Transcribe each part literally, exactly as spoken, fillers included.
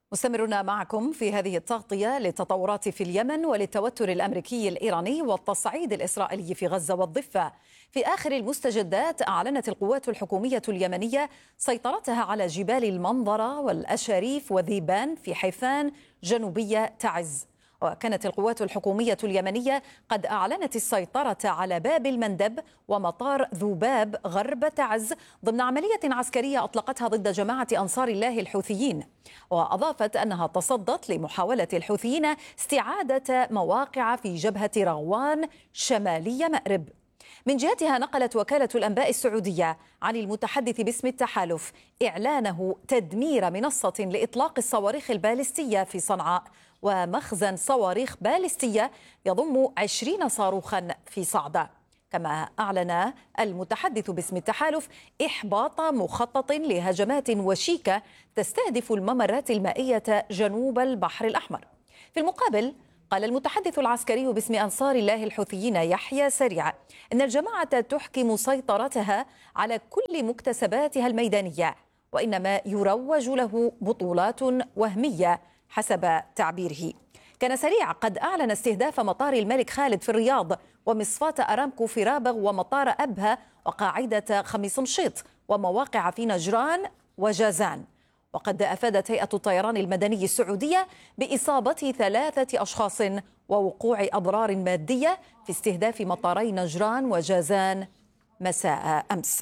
مستمرون معكم في هذه التغطية للتطورات في اليمن وللتوتر الأمريكي الإيراني والتصعيد الإسرائيلي في غزة والضفة. في آخر المستجدات أعلنت القوات الحكومية اليمنية سيطرتها على جبال المنظرة والأشاريف وذيبان في حيفان جنوبية تعز. وكانت القوات الحكومية اليمنية قد أعلنت السيطرة على باب المندب ومطار ذوباب غرب تعز ضمن عملية عسكرية أطلقتها ضد جماعة أنصار الله الحوثيين. وأضافت أنها تصدت لمحاولة الحوثيين استعادة مواقع في جبهة رغوان شمالي مأرب. من جهتها نقلت وكالة الأنباء السعودية عن المتحدث باسم التحالف إعلانه تدمير منصة لإطلاق الصواريخ البالستية في صنعاء ومخزن صواريخ بالستية يضم عشرين صاروخا في صعدة. كما أعلن المتحدث باسم التحالف إحباط مخطط لهجمات وشيكة تستهدف الممرات المائية جنوب البحر الأحمر. في المقابل قال المتحدث العسكري باسم أنصار الله الحوثيين يحيى سريع إن الجماعة تحكم سيطرتها على كل مكتسباتها الميدانية، وإنما يروج له بطولات وهمية حسب تعبيره. كان سريع قد أعلن استهداف مطار الملك خالد في الرياض ومصفاة أرامكو في رابغ ومطار أبها وقاعدة خميس مشيط ومواقع في نجران وجازان. وقد أفادت هيئة الطيران المدني السعودية بإصابة ثلاثة أشخاص ووقوع أضرار مادية في استهداف مطاري نجران وجازان مساء أمس.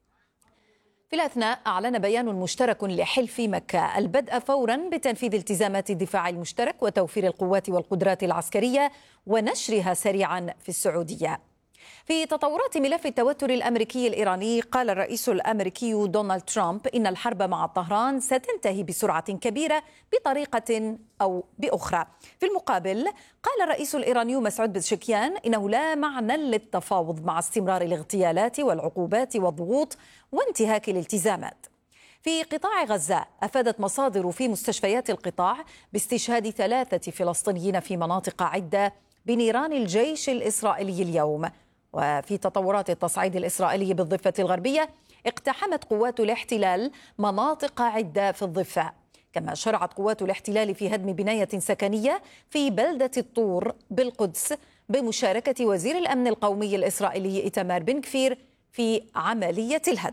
في الأثناء أعلن بيان مشترك لحلف مكة البدء فورا بتنفيذ التزامات الدفاع المشترك وتوفير القوات والقدرات العسكرية ونشرها سريعا في السعودية. في تطورات ملف التوتر الأمريكي الإيراني قال الرئيس الأمريكي دونالد ترامب إن الحرب مع طهران ستنتهي بسرعة كبيرة بطريقة أو بأخرى. في المقابل قال الرئيس الإيراني مسعود بزشكيان إنه لا معنى للتفاوض مع استمرار الاغتيالات والعقوبات والضغوط وانتهاك الالتزامات. في قطاع غزة أفادت مصادر في مستشفيات القطاع باستشهاد ثلاثة فلسطينيين في مناطق عدة بنيران الجيش الإسرائيلي اليوم. وفي تطورات التصعيد الإسرائيلي بالضفة الغربية اقتحمت قوات الاحتلال مناطق عدة في الضفة. كما شرعت قوات الاحتلال في هدم بناية سكنية في بلدة الطور بالقدس بمشاركة وزير الأمن القومي الإسرائيلي إيتمار بن كفير في عملية الهدم.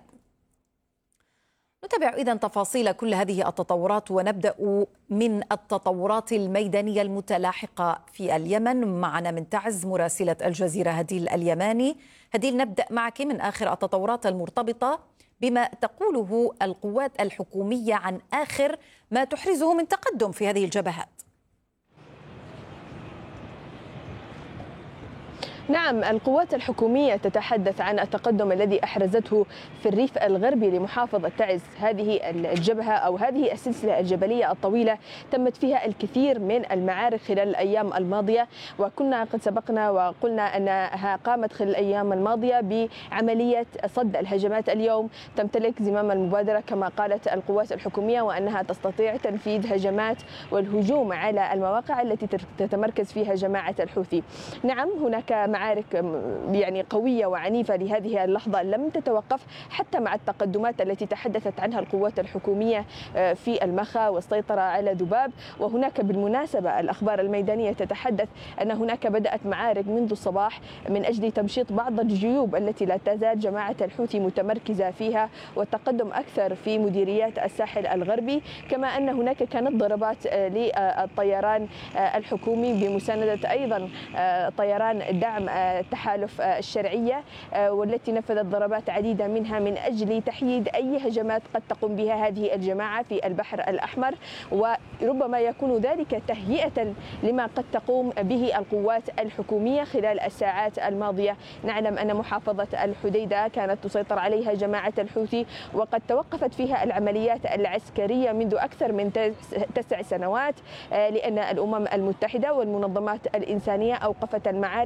نتابع إذن تفاصيل كل هذه التطورات ونبدأ من التطورات الميدانية المتلاحقة في اليمن. معنا من تعز مراسلة الجزيرة هديل اليماني. هديل، نبدأ معك من آخر التطورات المرتبطة بما تقوله القوات الحكومية عن آخر ما تحرزه من تقدم في هذه الجبهات. نعم، القوات الحكومية تتحدث عن التقدم الذي أحرزته في الريف الغربي لمحافظة تعز. هذه الجبهة أو هذه السلسلة الجبلية الطويلة تمت فيها الكثير من المعارك خلال الأيام الماضية، وكنا قد سبقنا وقلنا أنها قامت خلال الأيام الماضية بعملية صد الهجمات. اليوم تمتلك زمام المبادرة كما قالت القوات الحكومية، وأنها تستطيع تنفيذ هجمات والهجوم على المواقع التي تتمركز فيها جماعة الحوثي. نعم، هناك معارك يعني قوية وعنيفة لهذه اللحظة لم تتوقف حتى مع التقدمات التي تحدثت عنها القوات الحكومية في المخا والسيطرة على ذباب. وهناك بالمناسبة الأخبار الميدانية تتحدث أن هناك بدأت معارك منذ الصباح من أجل تمشيط بعض الجيوب التي لا تزال جماعة الحوثي متمركزة فيها والتقدم أكثر في مديريات الساحل الغربي. كما أن هناك كانت ضربات للطيران الحكومي بمساندة أيضا طيران الدعم التحالف الشرعية، والتي نفذت ضربات عديدة منها من أجل تحييد أي هجمات قد تقوم بها هذه الجماعة في البحر الأحمر، وربما يكون ذلك تهيئة لما قد تقوم به القوات الحكومية خلال الساعات الماضية. نعلم أن محافظة الحديدة كانت تسيطر عليها جماعة الحوثي، وقد توقفت فيها العمليات العسكرية منذ أكثر من تسع سنوات، لأن الأمم المتحدة والمنظمات الإنسانية أوقفت المعارك في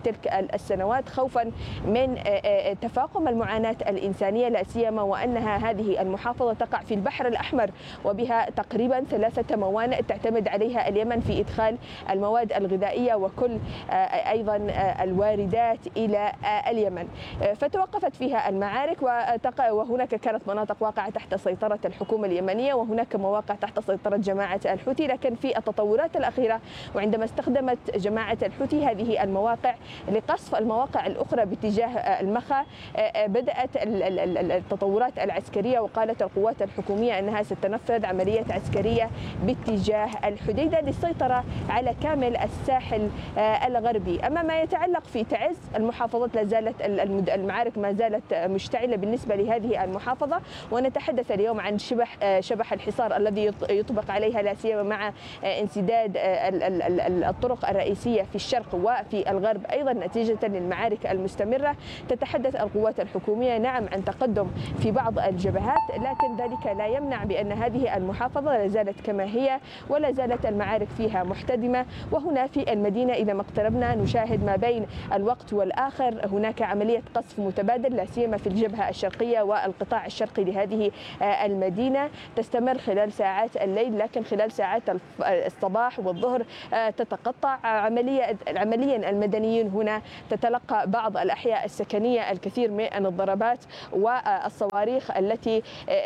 تلك السنوات خوفا من تفاقم المعاناة الإنسانية، لا سيما وأنها هذه المحافظة تقع في البحر الأحمر وبها تقريبا ثلاثة موانئ تعتمد عليها اليمن في إدخال المواد الغذائية وكل أيضا الواردات إلى اليمن. فتوقفت فيها المعارك وهناك كانت مناطق واقعة تحت سيطرة الحكومة اليمنية وهناك مواقع تحت سيطرة جماعة الحوثي، لكن في التطورات الأخيرة وعندما استخدمت جماعة الحوثي هذه المواقع لقصف المواقع الأخرى باتجاه المخا بدأت التطورات العسكرية، وقالت القوات الحكومية أنها ستنفذ عملية عسكرية باتجاه الحديدة للسيطرة على كامل الساحل الغربي. أما ما يتعلق في تعز، المحافظات لا زالت المعارك ما زالت مشتعلة بالنسبة لهذه المحافظة، ونتحدث اليوم عن شبح شبح الحصار الذي يطبق عليها لا سيما مع انسداد الطرق الرئيسية في الشرق وفي الغرب أيضا نتيجة للمعارك المستمرة. تتحدث القوات الحكومية نعم عن تقدم في بعض الجبهات، لكن ذلك لا يمنع بأن هذه المحافظة لا زالت كما هي ولا زالت المعارك فيها محتدمة. وهنا في المدينة إذا ما اقتربنا نشاهد ما بين الوقت والآخر هناك عملية قصف متبادل لا سيما في الجبهة الشرقية والقطاع الشرقي لهذه المدينة، تستمر خلال ساعات الليل لكن خلال ساعات الصباح والظهر تتقطع عملية عمليا. المدنيين هنا تتلقى بعض الأحياء السكنية الكثير من الضربات والصواريخ التي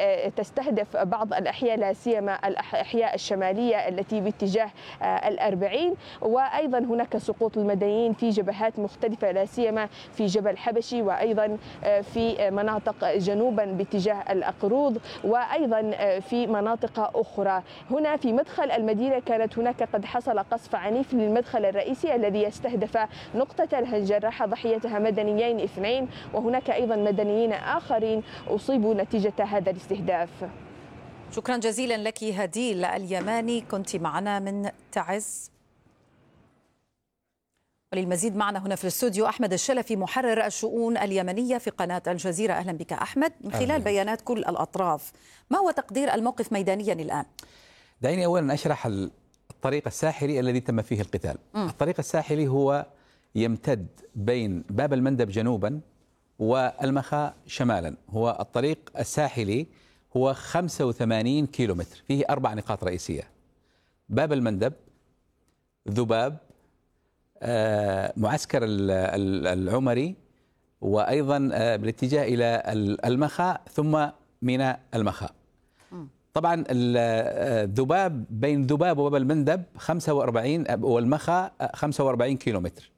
تستهدف بعض الأحياء لا سيما الأحياء الشمالية التي باتجاه الأربعين، وأيضا هناك سقوط المدنيين في جبهات مختلفة لا سيما في جبل حبشي وأيضا في مناطق جنوبا باتجاه الأقروض وأيضا في مناطق أخرى. هنا في مدخل المدينة كانت هناك قد حصل قصف عنيف للمدخل الرئيسي الذي يستهدف نقطة الجراحة ضحيتها مدنيين اثنين، وهناك أيضا مدنيين آخرين أصيبوا نتيجة هذا الاستهداف. شكرا جزيلا لك هديل اليماني، كنت معنا من تعز. وللمزيد معنا هنا في الاستوديو أحمد الشلفي محرر الشؤون اليمنية في قناة الجزيرة. أهلا بك أحمد. من خلال أهلا. بيانات كل الأطراف، ما هو تقدير الموقف ميدانيا الآن؟ دعيني أولا أشرح الطريق الساحلي الذي تم فيه القتال. م. الطريق الساحلي هو يمتد بين باب المندب جنوبا والمخا شمالا. هو الطريق الساحلي هو خمسة وثمانين كيلومتر، فيه أربع نقاط رئيسية: باب المندب، ذباب، معسكر العمري، وأيضا بالاتجاه إلى المخا ثم ميناء المخا. طبعا الذباب بين ذباب وباب المندب خمسة وأربعين والمخا خمسة وأربعين كيلومتر،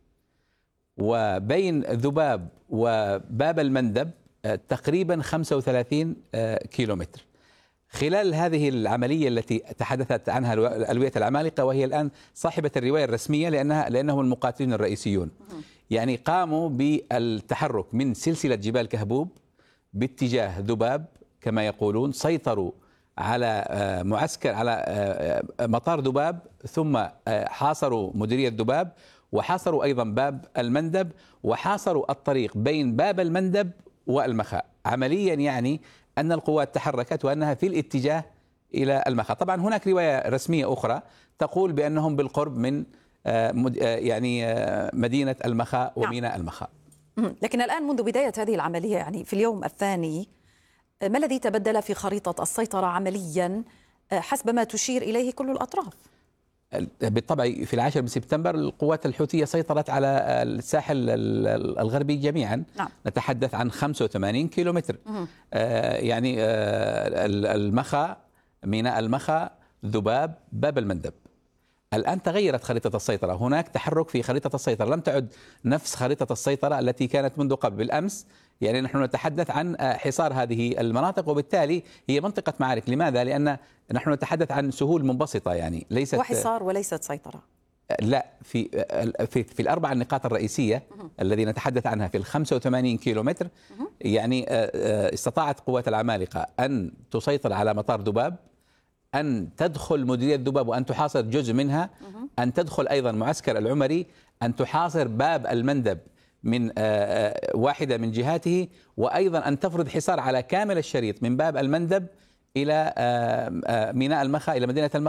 وبين ذباب وباب المندب تقريبا خمسة وثلاثين كيلومتر. خلال هذه العملية التي تحدثت عنها ألوية العمالقة، وهي الآن صاحبة الرواية الرسمية لأنها لأنهم المقاتلين الرئيسيون، يعني قاموا بالتحرك من سلسلة جبال كهبوب باتجاه ذباب كما يقولون، سيطروا على معسكر على مطار ذباب، ثم حاصروا مديرية ذباب، وحاصروا أيضا باب المندب، وحاصروا الطريق بين باب المندب والمخا. عمليا يعني أن القوات تحركت وأنها في الاتجاه إلى المخا. طبعا هناك رواية رسمية أخرى تقول بأنهم بالقرب من يعني مدينة المخا وميناء المخا. لكن الآن منذ بداية هذه العملية، يعني في اليوم الثاني، ما الذي تبدل في خريطة السيطرة عمليا حسب ما تشير إليه كل الأطراف؟ بالطبع في العاشر من سبتمبر القوات الحوثية سيطرت على الساحل الغربي جميعا. نعم. نتحدث عن خمسة وثمانين كيلومتر. آه يعني آه المخا، ميناء المخا، ذباب، باب المندب. الآن تغيرت خريطة السيطرة، هناك تحرك في خريطة السيطرة، لم تعد نفس خريطة السيطرة التي كانت منذ قبل. بالأمس يعني نحن نتحدث عن حصار هذه المناطق، وبالتالي هي منطقة معارك. لماذا؟ لأن نحن نتحدث عن سهول منبسطة، يعني ليست وحصار وليست سيطرة. لا، في في في الأربع النقاط الرئيسية الذي نتحدث عنها في الخمسة وثمانين كيلومتر، يعني استطاعت قوات العمالقة أن تسيطر على مطار ذباب، أن تدخل مديرية ذباب وأن تحاصر جزء منها، أن تدخل أيضا معسكر العمري، أن تحاصر باب المندب من واحدة من جهاته، وأيضا أن تفرض حصار على كامل الشريط من باب المندب إلى ميناء المخا، إلى مدينة المخا،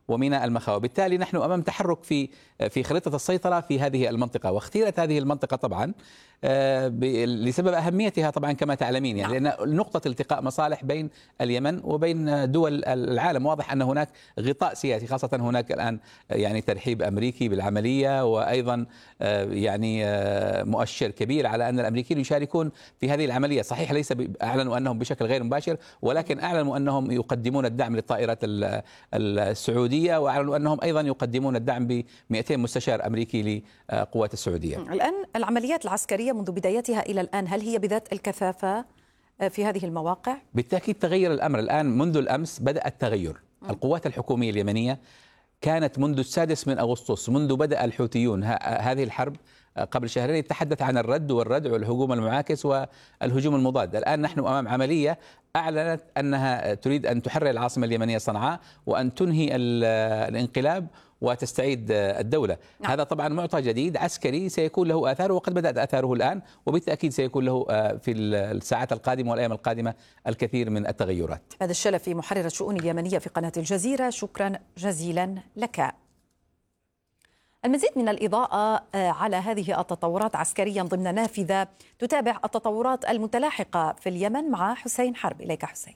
وميناء المخا، وبالتالي نحن أمام تحرك في في خريطة السيطرة في هذه المنطقة. واختيرت هذه المنطقة طبعا لسبب أهميتها طبعا كما تعلمين، يعني لأن نقطة التقاء مصالح بين اليمن وبين دول العالم. واضح أن هناك غطاء سياسي، خاصة هناك الآن يعني ترحيب أمريكي بالعملية، وأيضا يعني مؤشر كبير على أن الأمريكيين يشاركون في هذه العملية. صحيح ليس أعلنوا أنهم بشكل غير مباشر، ولكن أعلنوا أنهم يقدمون الدعم للطائرات السعودية، وأعلنوا أنهم أيضا يقدمون الدعم ب مئتين مستشار أمريكي لقوات السعودية. الآن العمليات العسكرية منذ بدايتها إلى الآن هل هي بذات الكثافة في هذه المواقع؟ بالتأكيد تغير الأمر الآن. منذ الأمس بدأ التغير. القوات الحكومية اليمنية كانت منذ السادس من أغسطس، منذ بدأ الحوثيون هذه الحرب قبل شهرين، يتحدث عن الرد والردع والهجوم المعاكس والهجوم المضاد. الآن نحن أمام عملية أعلنت أنها تريد أن تحرر العاصمة اليمنية صنعاء وأن تنهي الانقلاب وتستعيد الدولة. نعم. هذا طبعا معطى جديد عسكري سيكون له آثاره، وقد بدأت آثاره الآن، وبالتأكيد سيكون له في الساعات القادمة والأيام القادمة الكثير من التغيرات. هذا الشلفي محرر الشؤون اليمنية في قناة الجزيرة، شكرا جزيلا لك. المزيد من الإضاءة على هذه التطورات عسكريا ضمن نافذة تتابع التطورات المتلاحقة في اليمن مع حسين حرب. إليك حسين.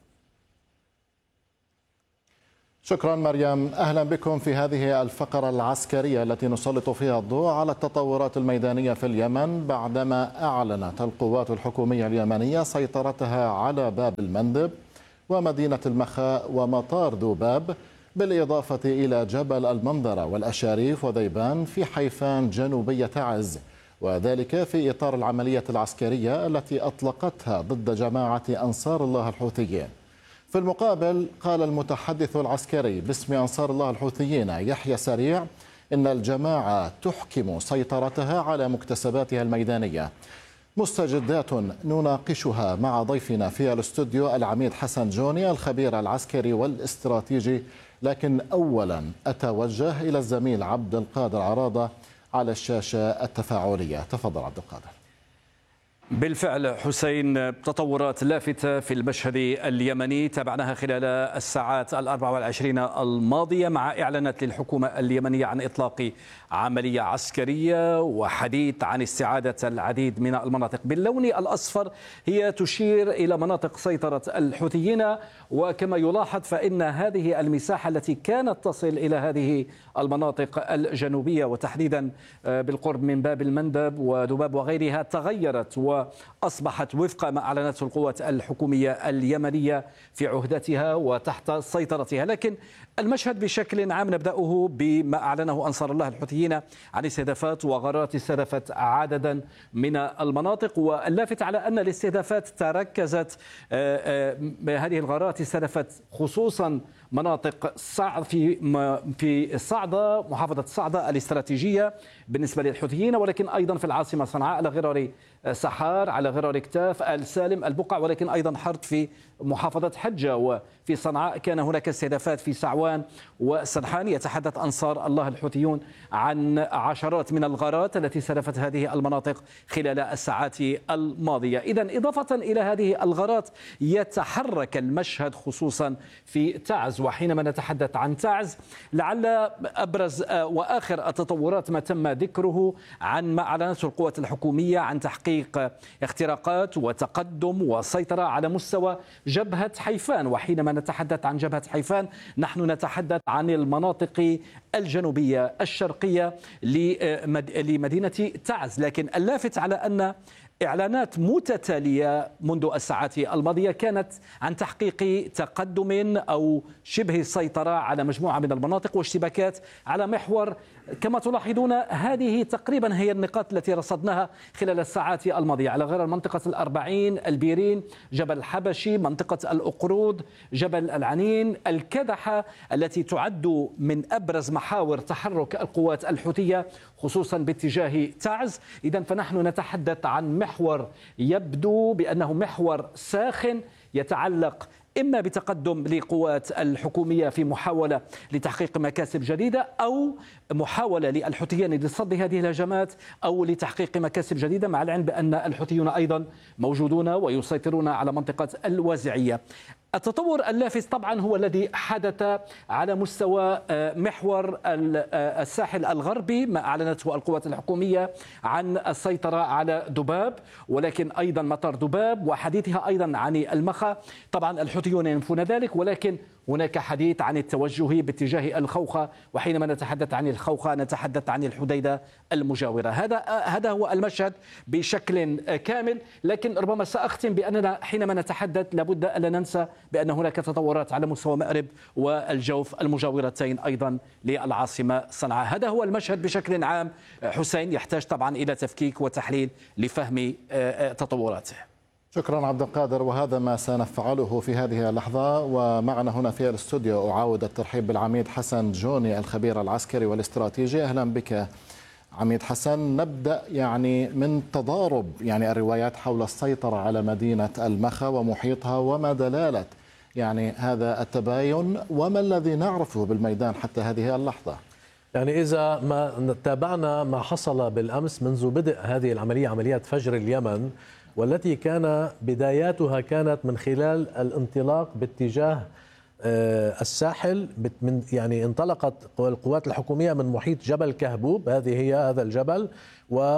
شكرا مريم، أهلا بكم في هذه الفقرة العسكرية التي نسلط فيها الضوء على التطورات الميدانية في اليمن بعدما أعلنت القوات الحكومية اليمنية سيطرتها على باب المندب ومدينة المخا ومطار ذوباب، بالإضافة إلى جبل المنظرة والأشاريف وذيبان في حيفان جنوبية تعز، وذلك في إطار العملية العسكرية التي أطلقتها ضد جماعة أنصار الله الحوثيين. في المقابل قال المتحدث العسكري باسم أنصار الله الحوثيين يحيى سريع إن الجماعة تحكم سيطرتها على مكتسباتها الميدانية. مستجدات نناقشها مع ضيفنا في الاستوديو العميد حسن جوني الخبير العسكري والاستراتيجي، لكن أولا أتوجه إلى الزميل عبد القادر عراضة على الشاشة التفاعلية. تفضل عبد القادر. بالفعل حسين، تطورات لافتة في المشهد اليمني تابعناها خلال الساعات الأربع والعشرين الماضية مع إعلانات للحكومة اليمنية عن إطلاق عملية عسكرية وحديث عن استعادة العديد من المناطق. باللون الأصفر هي تشير إلى مناطق سيطرة الحوثيين، وكما يلاحظ فإن هذه المساحة التي كانت تصل إلى هذه المناطق الجنوبية وتحديدا بالقرب من باب المندب وذباب وغيرها تغيرت وأصبحت وفق ما أعلنته القوات الحكومية اليمنية في عهدتها وتحت سيطرتها. لكن المشهد بشكل عام نبدأه بما أعلنه أنصار الله الحوثيين عن استهدافات وغارات استهدفت عددا من المناطق، واللافت على أن الاستهدافات تركزت هذه الغارات استهدفت خصوصا مناطق صعد في في الصعدة، محافظة الصعدة الاستراتيجية بالنسبة للحوثيين، ولكن أيضا في العاصمة صنعاء على غرار سحار، على غرار كتاف، آل سالم، البقع، ولكن أيضا حرط في محافظة حجة. وفي صنعاء كان هناك استهدافات في سعوان وسرحان. يتحدث أنصار الله الحوثيون عن عشرات من الغارات التي استهدفت هذه المناطق خلال الساعات الماضية. إذن إضافة إلى هذه الغارات يتحرك المشهد خصوصا في تعز. وحينما نتحدث عن تعز لعل أبرز وآخر التطورات ما تم ذكره عن ما أعلنته القوات الحكومية عن تحقيق اختراقات وتقدم وسيطرة على مستوى جبهة حيفان. وحينما نتحدث عن جبهة حيفان نحن نتحدث عن المناطق الجنوبية الشرقية لمدينة تعز. لكن اللافت على أن إعلانات متتالية منذ الساعات الماضية كانت عن تحقيق تقدم أو شبه السيطرة على مجموعة من المناطق واشتباكات على محور. كما تلاحظون هذه تقريبا هي النقاط التي رصدناها خلال الساعات الماضية على غرار منطقة الأربعين، البيرين، جبل الحبشي، منطقة الأقرود، جبل العنين، الكدحة، التي تعد من أبرز محاور تحرك القوات الحوثية خصوصا باتجاه تعز. إذن فنحن نتحدث عن محور يبدو بأنه محور ساخن يتعلق إما بتقدم لقوات الحكومية في محاولة لتحقيق مكاسب جديدة أو محاولة للحوثيين لصد هذه الهجمات أو لتحقيق مكاسب جديدة، مع العلم بأن الحوثيون أيضا موجودون ويسيطرون على منطقة الوازعية. التطور اللافت طبعا هو الذي حدث على مستوى محور الساحل الغربي، ما أعلنته القوات الحكومية عن السيطرة على ذباب، ولكن أيضا مطار ذباب، وحديثها أيضا عن المخا. طبعا الحوثيون ينفون ذلك، ولكن هناك حديث عن التوجه باتجاه الخوخة، وحينما نتحدث عن الخوخة نتحدث عن الحديدة المجاورة. هذا هذا هو المشهد بشكل كامل. لكن ربما سأختم بأننا حينما نتحدث لابد ألا ننسى بأن هناك تطورات على مستوى مأرب والجوف المجاورتين أيضا للعاصمة صنعاء. هذا هو المشهد بشكل عام حسين، يحتاج طبعا إلى تفكيك وتحليل لفهم تطوراته. شكرا عبد القادر، وهذا ما سنفعله في هذه اللحظة. ومعنا هنا في الاستوديو أعاود الترحيب بالعميد حسن جوني الخبير العسكري والاستراتيجي. أهلا بك عميد حسن. نبدأ يعني من تضارب يعني الروايات حول السيطرة على مدينة المخا ومحيطها، وما دلالة يعني هذا التباين، وما الذي نعرفه بالميدان حتى هذه اللحظة؟ يعني إذا ما تابعنا ما حصل بالأمس منذ بدء هذه العملية، عملية فجر اليمن، والتي كان بداياتها كانت من خلال الانطلاق باتجاه الساحل، من يعني انطلقت القوات الحكومية من محيط جبل كهبوب، هذه هي هذا الجبل، و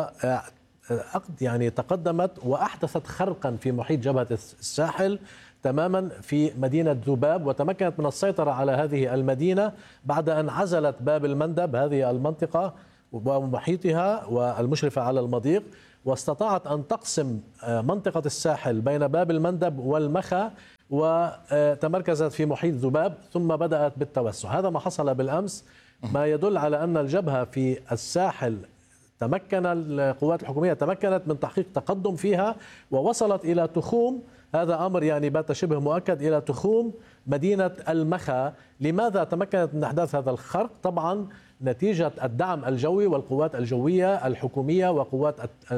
يعني تقدمت وأحدثت خرقا في محيط جبهة الساحل تماما في مدينة ذباب، وتمكنت من السيطرة على هذه المدينة بعد أن عزلت باب المندب هذه المنطقة ومحيطها والمشرفة على المضيق، واستطاعت أن تقسم منطقة الساحل بين باب المندب والمخا، وتمركزت في محيط ذباب ثم بدأت بالتوسع. هذا ما حصل بالأمس، ما يدل على أن الجبهة في الساحل تمكن القوات الحكومية تمكنت من تحقيق تقدم فيها، ووصلت إلى تخوم، هذا أمر يعني بات شبه مؤكد، إلى تخوم مدينة المخا. لماذا تمكنت من إحداث هذا الخرق؟ طبعا نتيجة الدعم الجوي والقوات الجوية الحكومية وقوات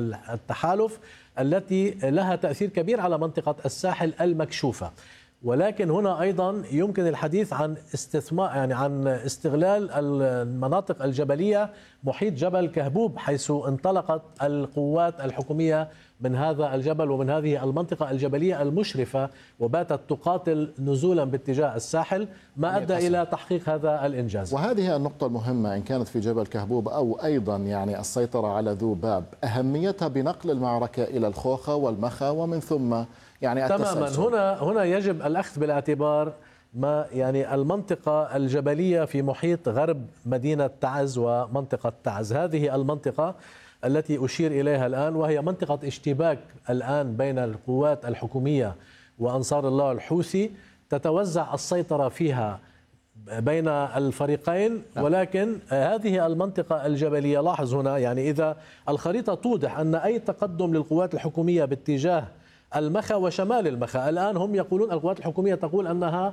التحالف التي لها تأثير كبير على منطقة الساحل المكشوفة. ولكن هنا أيضا يمكن الحديث عن استثمار يعني عن استغلال المناطق الجبلية محيط جبل كهبوب، حيث انطلقت القوات الحكومية من هذا الجبل ومن هذه المنطقة الجبلية المشرفة، وباتت تقاتل نزولا باتجاه الساحل، ما أدى إلى تحقيق هذا الإنجاز. وهذه النقطة المهمة، إن كانت في جبل كهبوب أو أيضا يعني السيطرة على ذباب، أهميتها بنقل المعركة إلى الخوخة والمخا ومن ثم يعني التسلسل. تماما. هنا هنا يجب الأخذ بالاعتبار ما يعني المنطقة الجبلية في محيط غرب مدينة تعز ومنطقة تعز، هذه المنطقة التي أشير إليها الآن، وهي منطقة اشتباك الآن بين القوات الحكومية وأنصار الله الحوثي، تتوزع السيطرة فيها بين الفريقين. ولكن هذه المنطقة الجبلية، لاحظ هنا يعني إذا الخريطة توضح أن أي تقدم للقوات الحكومية باتجاه المخا وشمال المخا، الآن هم يقولون القوات الحكومية تقول أنها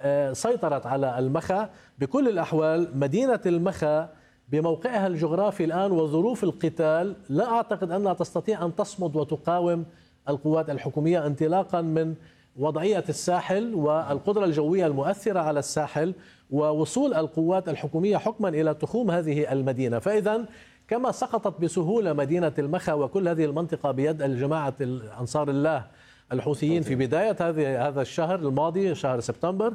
سيطرت على المخا. بكل الأحوال مدينة المخا بموقعها الجغرافي الآن وظروف القتال لا أعتقد أنها تستطيع أن تصمد وتقاوم القوات الحكومية، انطلاقا من وضعية الساحل والقدرة الجوية المؤثرة على الساحل ووصول القوات الحكومية حكما إلى تخوم هذه المدينة. فإذا كما سقطت بسهولة مدينة المخا وكل هذه المنطقة بيد الجماعة أنصار الله الحوثيين في بداية هذه هذا الشهر الماضي، شهر سبتمبر،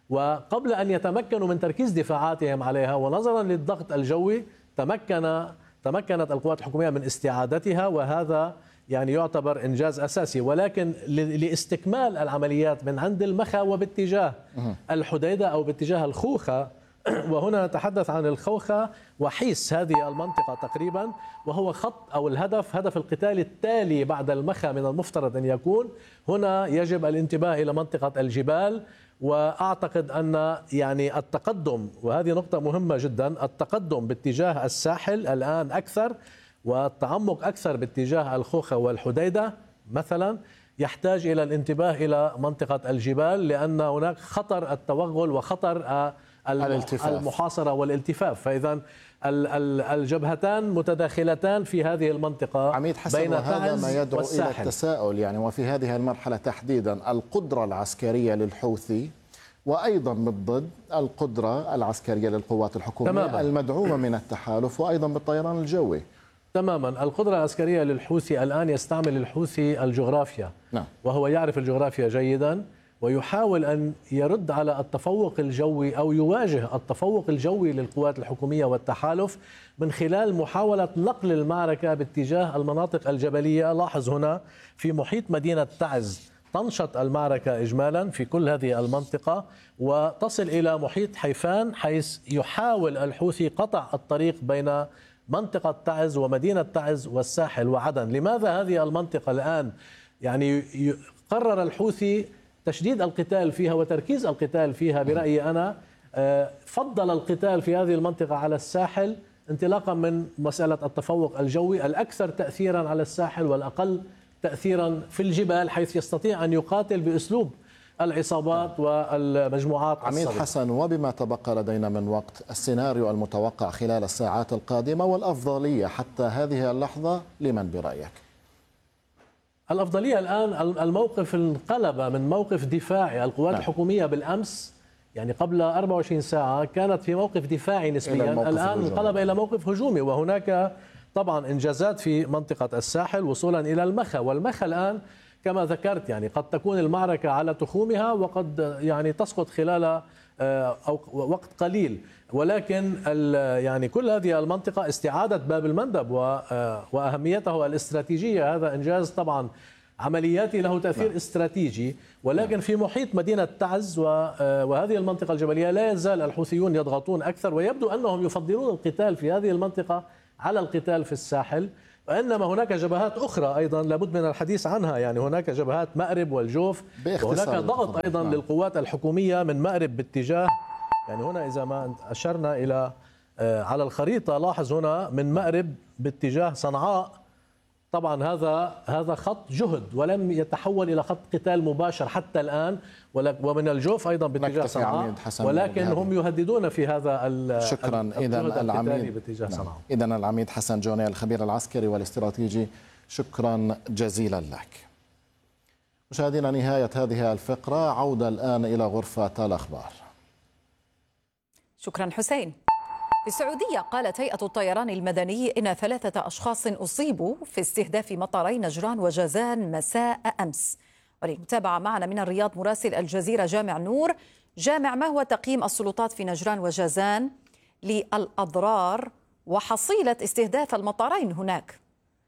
وقبل أن يتمكنوا من تركيز دفاعاتهم عليها ونظرا للضغط الجوي تمكن تمكنت القوات الحكومية من استعادتها، وهذا يعني يعتبر إنجاز أساسي. ولكن لاستكمال العمليات من عند المخا وباتجاه الحديدة أو باتجاه الخوخة، وهنا نتحدث عن الخوخة وحيس هذه المنطقة تقريبا، وهو خط أو الهدف هدف القتال التالي بعد المخا من المفترض أن يكون. هنا يجب الانتباه إلى منطقة الجبال، وأعتقد أن يعني التقدم، وهذه نقطة مهمة جدا، التقدم باتجاه الساحل الآن أكثر والتعمق أكثر باتجاه الخوخة والحديدة مثلا يحتاج إلى الانتباه إلى منطقة الجبال، لأن هناك خطر التوغل وخطر المحاصرة والالتفاف. فإذا الجبهتان متداخلتان في هذه المنطقة عميد حسن، بين وهذا ما يدعو والساحل. إلى التساؤل يعني، وفي هذه المرحلة تحديدا القدرة العسكرية للحوثي وأيضا بالضد القدرة العسكرية للقوات الحكومية تماما. المدعومة من التحالف وأيضا بالطيران الجوي. تماما. القدرة العسكرية للحوثي الآن يستعمل الحوثي الجغرافيا، نعم. وهو يعرف الجغرافيا جيدا، ويحاول أن يرد على التفوق الجوي أو يواجه التفوق الجوي للقوات الحكومية والتحالف من خلال محاولة نقل المعركة باتجاه المناطق الجبلية. لاحظ هنا في محيط مدينة تعز تنشط المعركة إجمالا في كل هذه المنطقة وتصل إلى محيط حيفان، حيث يحاول الحوثي قطع الطريق بين منطقة تعز ومدينة تعز والساحل وعدن. لماذا هذه المنطقة الآن يعني قرر الحوثي تشديد القتال فيها وتركيز القتال فيها؟ برأيي أنا فضل القتال في هذه المنطقة على الساحل انطلاقا من مسألة التفوق الجوي، الأكثر تأثيرا على الساحل والأقل تأثيرا في الجبال، حيث يستطيع أن يقاتل بأسلوب العصابات والمجموعات. عميد حسن، وبما تبقى لدينا من وقت، السيناريو المتوقع خلال الساعات القادمة والأفضلية حتى هذه اللحظة لمن برأيك؟ الأفضلية الآن الموقف انقلب من موقف دفاعي. القوات نعم. الحكومية بالأمس يعني قبل أربعة وعشرين ساعة كانت في موقف دفاعي نسبيا، الآن انقلب إلى موقف هجومي، وهناك طبعا إنجازات في منطقة الساحل وصولا إلى المخا. والمخا الآن كما ذكرت يعني قد تكون المعركة على تخومها وقد يعني تسقط خلال أو وقت قليل، ولكن يعني كل هذه المنطقة استعادة باب المندب وأهميته الاستراتيجية، هذا إنجاز طبعا عملياتي له تأثير نعم. استراتيجي. ولكن في محيط مدينة تعز وهذه المنطقة الجبلية لا يزال الحوثيون يضغطون أكثر، ويبدو أنهم يفضلون القتال في هذه المنطقة على القتال في الساحل. وإنما هناك جبهات أخرى أيضا لابد من الحديث عنها، يعني هناك جبهات مأرب والجوف، وهناك ضغط أيضا نعم. للقوات الحكومية من مأرب باتجاه، يعني هنا إذا ما أشرنا إلى على الخريطة لاحظ هنا من مأرب باتجاه صنعاء. طبعا هذا هذا خط جهد ولم يتحول إلى خط قتال مباشر حتى الآن، ومن الجوف أيضا باتجاه صنعاء، ولكن هم يهددون في هذا شكرا. إذا العميد باتجاه صنعاء. إذا العميد حسن جوني الخبير العسكري والاستراتيجي، شكرا جزيلا لك. مشاهدينا، نهاية هذه الفقرة، عودة الآن إلى غرفة الأخبار. شكرا حسين. في السعودية قالت هيئة الطيران المدني إن ثلاثة أشخاص أصيبوا في استهداف مطاري نجران وجازان مساء أمس. وللمتابعة معنا من الرياض مراسل الجزيرة جامع نور. جامع، ما هو تقييم السلطات في نجران وجازان للأضرار وحصيلة استهداف المطارين هناك؟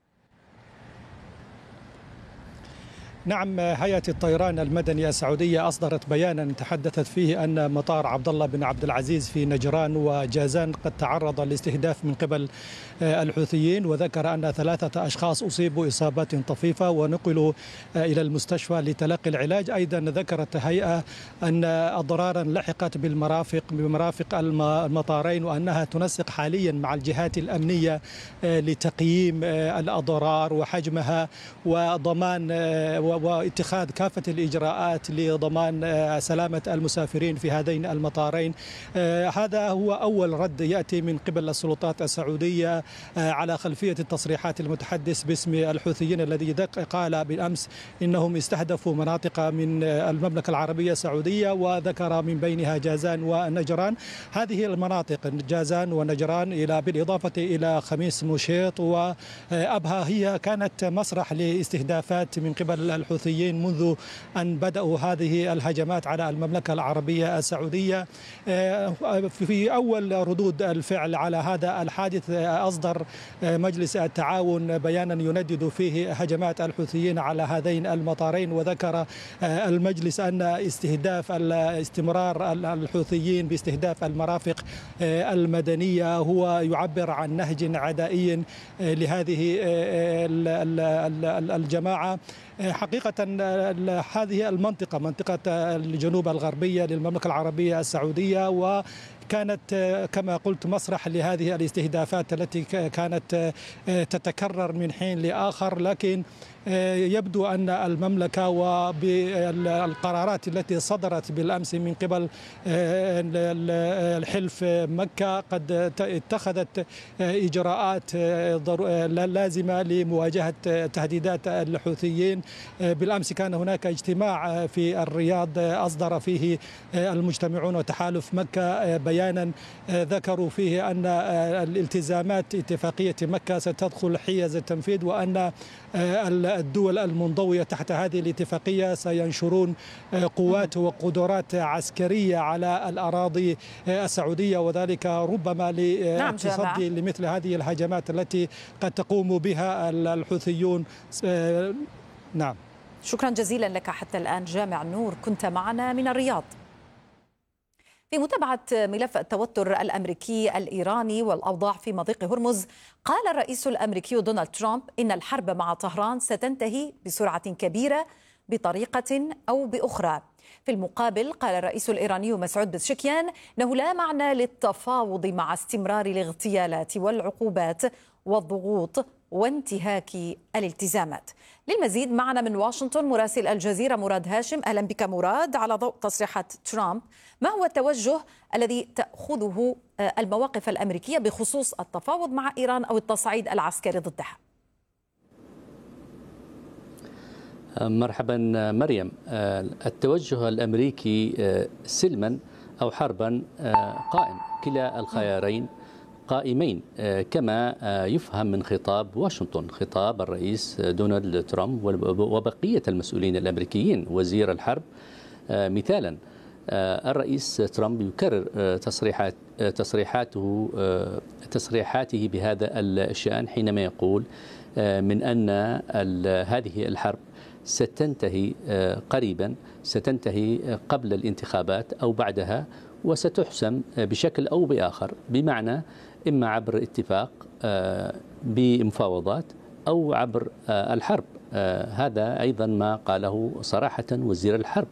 نعم، هيئة الطيران المدني السعودية أصدرت بيانا تحدثت فيه أن مطار عبد الله بن عبد العزيز في نجران وجازان قد تعرض لاستهداف من قبل الحوثيين، وذكر أن ثلاثة أشخاص أصيبوا إصابات طفيفة ونقلوا إلى المستشفى لتلقي العلاج. أيضا ذكرت هيئة أن أضرارا لحقت بالمرافق بمرافق المطارين، وأنها تنسق حاليا مع الجهات الأمنية لتقييم الأضرار وحجمها وضمان واتخاذ كافة الإجراءات لضمان سلامة المسافرين في هذين المطارين. هذا هو أول رد يأتي من قبل السلطات السعودية على خلفية التصريحات المتحدث باسم الحوثيين الذي قال بالأمس إنهم استهدفوا مناطق من المملكة العربية السعودية، وذكر من بينها جازان ونجران. هذه المناطق جازان ونجران إلى بالإضافة إلى خميس مشيط وأبها هي كانت مسرح لاستهدافات من قبل الحوثيين منذ أن بدأوا هذه الهجمات على المملكة العربية السعودية. في أول ردود الفعل على هذا الحادث أصدر مجلس التعاون بيانا يندد فيه هجمات الحوثيين على هذين المطارين، وذكر المجلس أن استهداف استمرار الحوثيين باستهداف المرافق المدنية هو يعبر عن نهج عدائي لهذه الجماعة. حقيقة هذه المنطقة منطقة الجنوب الغربية للمملكة العربية السعودية، وكانت كما قلت مسرح لهذه الاستهدافات التي كانت تتكرر من حين لآخر. لكن يبدو أن المملكة وبالقرارات التي صدرت بالأمس من قبل الحلف مكة قد اتخذت إجراءات لازمة لمواجهة تهديدات الحوثيين. بالأمس كان هناك اجتماع في الرياض أصدر فيه المجتمعون وتحالف مكة بيانا ذكروا فيه أن الالتزامات اتفاقية مكة ستدخل حيز التنفيذ، وأن الدول المنضوية تحت هذه الاتفاقية سينشرون قوات وقدرات عسكرية على الأراضي السعودية، وذلك ربما للتصدي لمثل هذه الهجمات التي قد تقوم بها الحوثيون. نعم، شكرا جزيلا لك حتى الآن جامع نور، كنت معنا من الرياض. في متابعة ملف التوتر الأمريكي الإيراني والأوضاع في مضيق هرمز، قال الرئيس الأمريكي دونالد ترامب إن الحرب مع طهران ستنتهي بسرعة كبيرة بطريقة أو بأخرى. في المقابل قال الرئيس الإيراني مسعود بزشكيان أنه لا معنى للتفاوض مع استمرار الاغتيالات والعقوبات والضغوط وانتهاك الالتزامات. للمزيد معنا من واشنطن مراسل الجزيرة مراد هاشم. أهلا بك مراد. على ضوء تصريحات ترامب، ما هو التوجه الذي تأخذه المواقف الأمريكية بخصوص التفاوض مع إيران أو التصعيد العسكري ضدها؟ مرحبا مريم. التوجه الأمريكي سلما أو حربا قائم، كلا الخيارين قائمين كما يفهم من خطاب واشنطن، خطاب الرئيس دونالد ترامب وبقية المسؤولين الأمريكيين. وزير الحرب مثالا، الرئيس ترامب يكرر تصريحات تصريحاته تصريحاته بهذا الشأن حينما يقول من أن هذه الحرب ستنتهي قريبا، ستنتهي قبل الانتخابات أو بعدها، وستحسم بشكل أو بآخر، بمعنى إما عبر اتفاق بمفاوضات أو عبر الحرب. هذا أيضا ما قاله صراحة وزير الحرب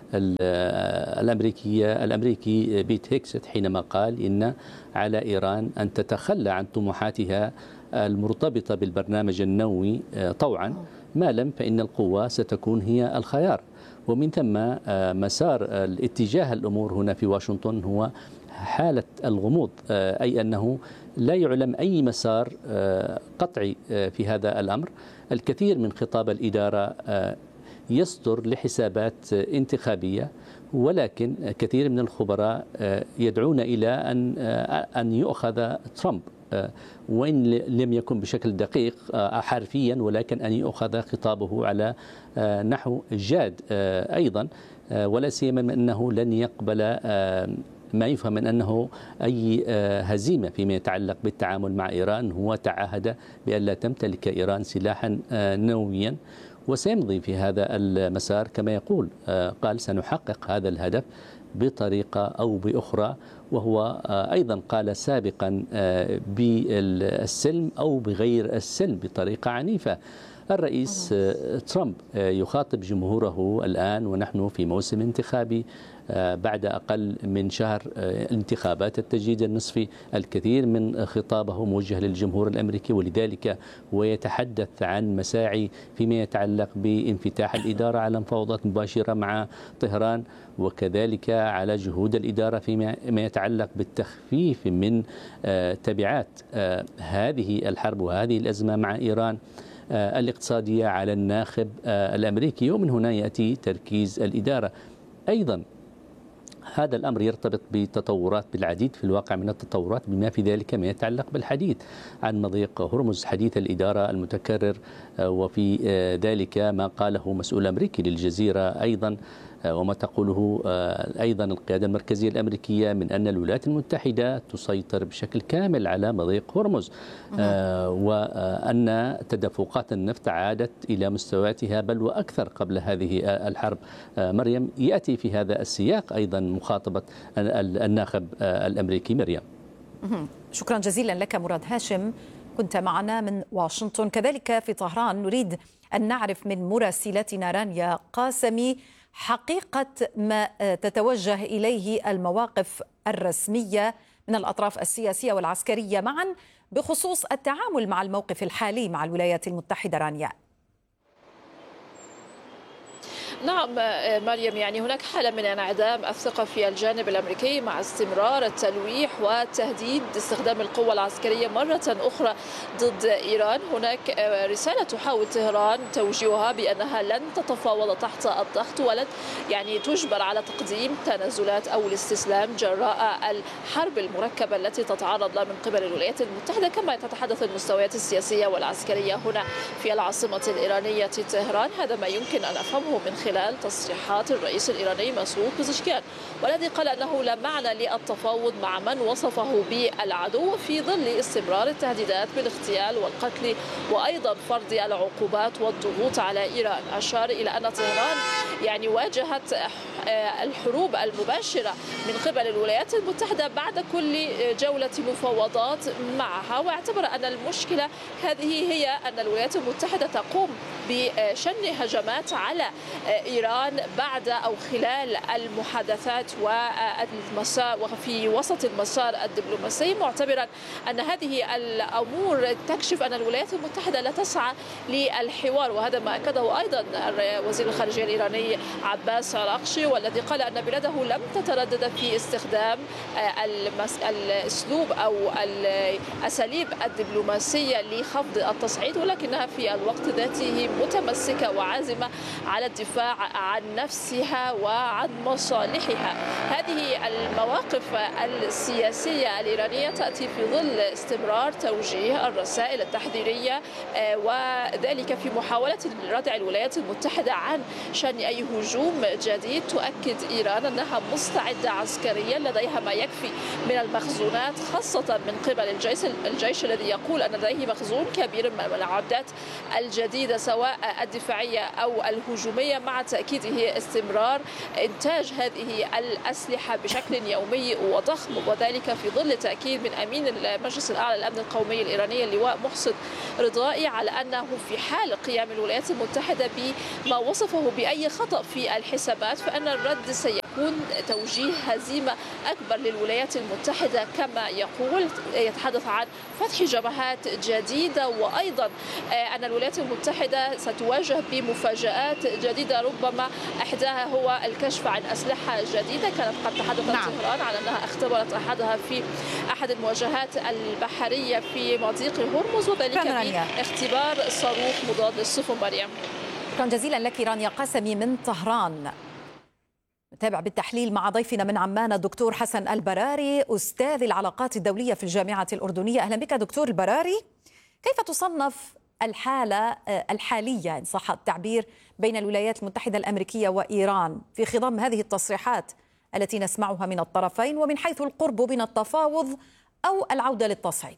الأمريكية الأمريكي بيت هيكست حينما قال إن على إيران أن تتخلى عن طموحاتها المرتبطة بالبرنامج النووي طوعا، ما لم فإن القوة ستكون هي الخيار. ومن ثم مسار الاتجاه الأمور هنا في واشنطن هو حالة الغموض، أي أنه لا يعلم أي مسار قطعي في هذا الأمر. الكثير من خطاب الإدارة يصدر لحسابات انتخابية، ولكن كثير من الخبراء يدعون إلى أن أن يؤخذ ترامب، وإن لم يكن بشكل دقيق حرفيا، ولكن أن يؤخذ خطابه على نحو جاد أيضا، ولا سيما أنه لن يقبل ما يفهم من أنه أي هزيمة فيما يتعلق بالتعامل مع إيران. هو تعهد بأن لا تمتلك إيران سلاحا نوويا، وسيمضي في هذا المسار كما يقول. قال سنحقق هذا الهدف بطريقة أو بأخرى، وهو أيضا قال سابقا بالسلم أو بغير السلم بطريقة عنيفة. الرئيس ترامب يخاطب جمهوره الآن ونحن في موسم انتخابي بعد أقل من شهر انتخابات التجديد النصفي. الكثير من خطابه موجه للجمهور الأمريكي، ولذلك هو يتحدث عن مساعي فيما يتعلق بانفتاح الإدارة على مفاوضات مباشرة مع طهران، وكذلك على جهود الإدارة فيما يتعلق بالتخفيف من تبعات هذه الحرب وهذه الأزمة مع إيران الاقتصادية على الناخب الأمريكي. ومن هنا يأتي تركيز الإدارة. أيضا هذا الأمر يرتبط بتطورات بالعديد في الواقع من التطورات، بما في ذلك ما يتعلق بالحديث عن مضيق هرمز، حديث الإدارة المتكرر، وفي ذلك ما قاله مسؤول أمريكي للجزيرة أيضا، وما تقوله أيضا القيادة المركزية الأمريكية من أن الولايات المتحدة تسيطر بشكل كامل على مضيق هرمز، وأن تدفقات النفط عادت إلى مستوياتها بل وأكثر قبل هذه الحرب. مريم، يأتي في هذا السياق أيضا مخاطبة الناخب الأمريكي. مريم، شكرا جزيلا لك مراد هاشم، كنت معنا من واشنطن. كذلك في طهران نريد أن نعرف من مراسلتنا رانيا قاسمي حقيقة ما تتوجه إليه المواقف الرسمية من الأطراف السياسية والعسكرية معا بخصوص التعامل مع الموقف الحالي مع الولايات المتحدة. رانيا. نعم مريم، يعني هناك حالة من انعدام الثقة في الجانب الأمريكي مع استمرار التلويح والتهديد استخدام القوة العسكرية مرة أخرى ضد إيران. هناك رسالة تحاول طهران توجيهها بأنها لن تتفاوض تحت الضغط ولن يعني تجبر على تقديم تنازلات أو الاستسلام جراء الحرب المركبة التي تتعرض لها من قبل الولايات المتحدة، كما تتحدث المستويات السياسية والعسكرية هنا في العاصمة الإيرانية طهران. هذا ما يمكن أن أفهمه من خلال تصريحات الرئيس الإيراني مسعود بزشكيان، والذي قال أنه لا معنى للتفاوض مع من وصفه بالعدو في ظل استمرار التهديدات بالاغتيال والقتل وأيضا فرض العقوبات والضغوط على إيران. أشار إلى أن طهران يعني واجهت الحروب المباشرة من قبل الولايات المتحدة بعد كل جولة مفاوضات معها، واعتبر أن المشكلة هذه هي أن الولايات المتحدة تقوم بشن هجمات على إيران بعد أو خلال المحادثات والمسار وفي وسط المسار الدبلوماسي، معتبرا أن هذه الأمور تكشف أن الولايات المتحدة لا تسعى للحوار. وهذا ما أكده أيضا وزير الخارجية الإيراني عباس عراقشي، والذي قال أن بلاده لم تتردد في استخدام الأسلوب أو الأساليب الدبلوماسية لخفض التصعيد، ولكنها في الوقت ذاته متمسكة وعازمة على الدفاع عن نفسها وعن مصالحها. هذه المواقف السياسية الإيرانية تأتي في ظل استمرار توجيه الرسائل التحذيرية، وذلك في محاولة ردع الولايات المتحدة عن شن أي هجوم جديد. تؤكد إيران أنها مستعدة عسكريا، لديها ما يكفي من المخزونات، خاصة من قبل الجيش, الجيش الذي يقول أن لديه مخزون كبير من العدات الجديدة سواء الدفاعية أو الهجومية، مع تأكيده استمرار إنتاج هذه الأسلحة بشكل يومي وضخم، وذلك في ظل تأكيد من أمين المجلس الأعلى للأمن القومي الإيراني اللواء محسن رضائي على أنه في حال قيام الولايات المتحدة بما وصفه بأي خطأ في الحسابات فأن الرد سيكون توجيه هزيمة أكبر للولايات المتحدة. كما يقول يتحدث عن فتح جبهات جديدة، وأيضا أن الولايات المتحدة ستواجه بمفاجآت جديدة، ربما إحداها هو الكشف عن أسلحة جديدة. كانت قد تحدثت نعم. طهران عن أنها اختبرت أحدها في أحد المواجهات البحرية في مضيق هرمز، وذلك باختبار صاروخ مضاد للسفن. مريم، شكرا جزيلا لك رانيا قاسمي من طهران. نتابع بالتحليل مع ضيفنا من عمان الدكتور حسن البراري، أستاذ العلاقات الدولية في الجامعة الأردنية. أهلا بك دكتور البراري. كيف تصنف الحالة الحالية إن صح التعبير بين الولايات المتحدة الأمريكية وإيران في خضم هذه التصريحات التي نسمعها من الطرفين، ومن حيث القرب من التفاوض أو العودة للتصعيد؟